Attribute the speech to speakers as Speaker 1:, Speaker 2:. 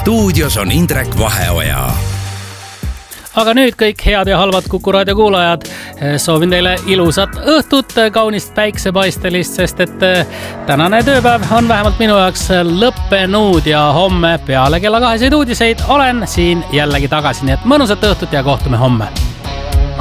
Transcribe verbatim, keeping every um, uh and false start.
Speaker 1: stuudios on Indrek Vaheoja.
Speaker 2: Aga nüüd kõik head ja halvad Kuku Raadio kuulajad. Soovin teile ilusat õhtut, kaunist päiksepaistelist, sest et tänane tööpäev on vähemalt minu jaoks lõppenud ja homme peale kella kaheseid uudiseid olen siin jällegi tagasi. Nii et mõnusat õhtut ja kohtume homme.